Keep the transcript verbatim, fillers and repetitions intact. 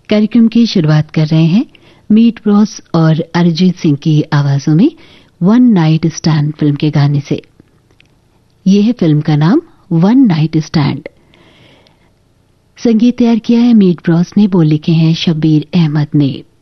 कार्यक्रम की शुरुआत कर रहे हैं मीट ब्रॉस और अरिजीत सिंह की आवाजों में वन नाइट स्टैंड फिल्म के गाने से। यह है फिल्म का नाम वन नाइट स्टैंड। संगीत तैयार किया है मीट ब्रॉस ने, बोल लिखे हैं शब्बीर अहमद ने।